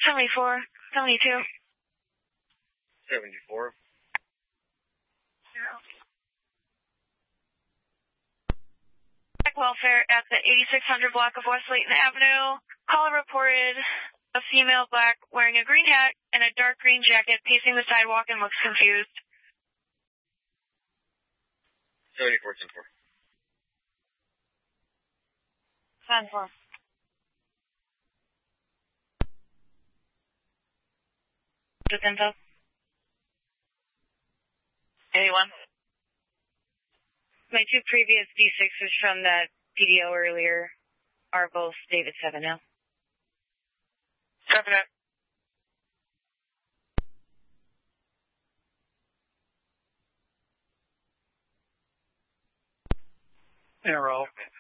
74, 72. 74. Welfare at the 8600 block of West Layton Avenue. Caller reported a female black wearing a green hat and a dark green jacket pacing the sidewalk and looks confused. 74, 10-4. 10-4. Just info. 81. My two previous D6s from that PDO earlier are both David 7 now. 7 Arrow,